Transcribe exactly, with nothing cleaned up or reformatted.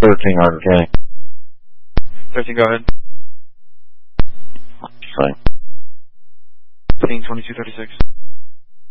thirteen R K. thirteen, go ahead. Fine. fifteen, twenty-two, thirty-six.